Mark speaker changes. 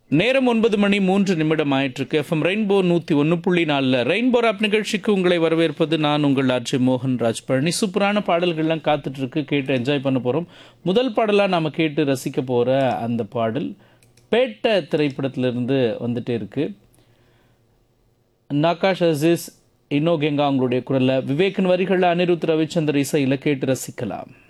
Speaker 1: நேரம் 9:03 ஆயிட்டிருக்கு. FM rainbow 101.4 rainbow app நிகழ்ச்சிக்கு உங்களை வரவேற்பது நான் உங்கள் ஆர்ஜி மோகன்ராஜ் பழனி. சூப்பரான பாடல்கள்லாம் காத்துட்டு இருக்கு, கேட்டு என்ஜாய் பண்ண போகிறோம். முதல் பாடலாக நாம் கேட்டு ரசிக்க போகிற அந்த பாடல் பேட்ட திரைப்படத்திலிருந்து வந்துட்டே இருக்கு. நகாஷ் அசீஸ், இன்னோ கெங்கா அவங்களுடைய குரலில், விவேக்கின் வரிகளில் அனிருத் ரவிச்சந்தர் இசையில் கேட்டு ரசிக்கலாம்.